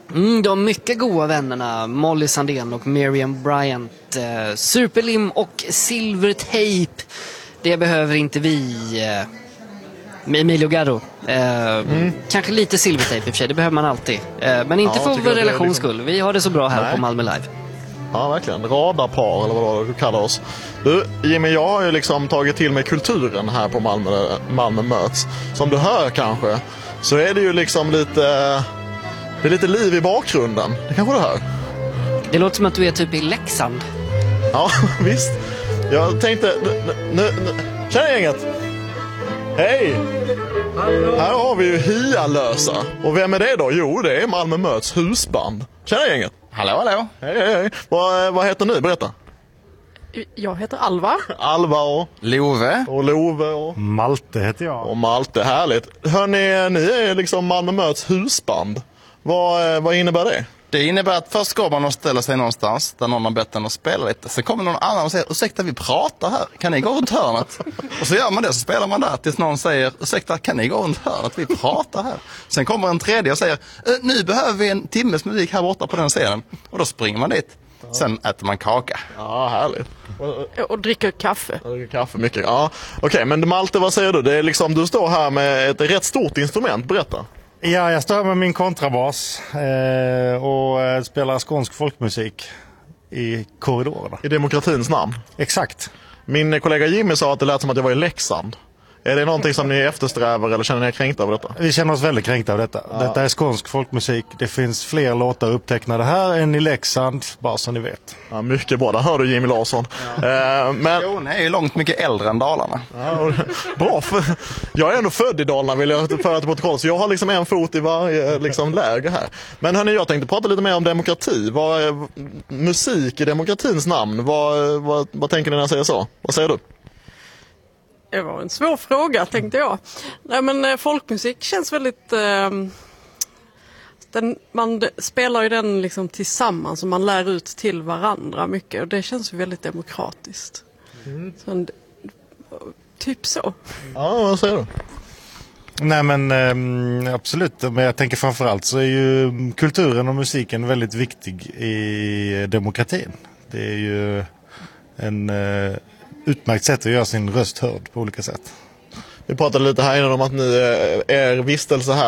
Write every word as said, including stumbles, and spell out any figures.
Mm, de mycket goda vännerna Molly Sandén och Miriam Bryant. Eh, Superlim och Silvertape. Det behöver inte vi. Eh, med Emilio Garro. Eh, mm. Kanske lite Silvertape i och för sig, det behöver man alltid. Eh, men inte ja, för vår relations liksom... skull. Vi har det så bra här Nej. på Malmö Live. Ja, verkligen. Radarpar eller vad du kallar oss. Du, Jimmy, jag har ju liksom tagit till mig kulturen här på Malmö, Malmö möts. Som du hör kanske, så är det ju liksom lite... Det är lite liv i bakgrunden. Det kanske du hör. Det låter som att du är typ i Leksand. Ja, visst. Jag tänkte... Nu, nu, nu. Tjena gänget! Hej! Hallå. Här har vi ju Hialösa. Och vem är det då? Jo, det är Malmö möts husband. Tjena gänget! Hallå, hallå. Hej, hej, hej. Vad, vad heter ni? Berätta. Jag heter Alva. Alva och... Love. Och Love och... Malte heter jag. Och Malte, härligt. Hörrni, ni är liksom Malmö möts husband. Vad, vad innebär det? Det innebär att först går man och ställer sig någonstans där någon har bett en att spela lite. Sen kommer någon annan och säger, ursäkta, vi pratar här. Kan ni gå runt hörnet? Och så gör man det, så spelar man där tills någon säger, ursäkta, kan ni gå runt hörnet? Vi pratar här. Sen kommer en tredje och säger, nu behöver vi en timmes musik här borta på den scenen. Och då springer man dit. Sen äter man kaka. Ja, härligt. Och, och dricker kaffe. Och dricker kaffe, mycket. Ja, okej, okay, men Malte, vad säger du? Det är liksom, du står här med ett rätt stort instrument, berätta. Ja, jag står här med min kontrabas eh, och eh, spelar skånsk folkmusik i korridorerna. I demokratins namn? Exakt. Min kollega Jimmy sa att det lät som att jag var i Leksand. Är det någonting som ni eftersträvar eller känner ni er kränkta av detta? Vi känner oss väldigt kränkta av detta. Ja. Detta är skånsk folkmusik. Det finns fler låtar upptecknade här än i Leksand, bara så ni vet. Ja, mycket bra. Där hör du Jimmy Larsson. Ja. Eh, men... Jo, nej, är ju långt mycket äldre än Dalarna. Ja, bra. För... Jag är ändå född i Dalarna, vill jag föra till protokoll. Så jag har liksom en fot i varje liksom, läge här. Men hörni, jag tänkte prata lite mer om demokrati. Vad är musik i demokratins namn? Vad, vad, vad tänker ni när jag säger så? Vad säger du? Det var en svår fråga, tänkte jag. Nej, men folkmusik känns väldigt... Eh, den, man spelar ju den liksom tillsammans och man lär ut till varandra mycket. Och det känns ju väldigt demokratiskt. Mm. Så, typ så. Ja, vad säger du? Nej, men eh, absolut. Men jag tänker framförallt så är ju kulturen och musiken väldigt viktig i demokratin. Det är ju en... Eh, utmärkt sätt att göra sin röst hörd på olika sätt. Vi pratade lite här innan om att ni är vistelse här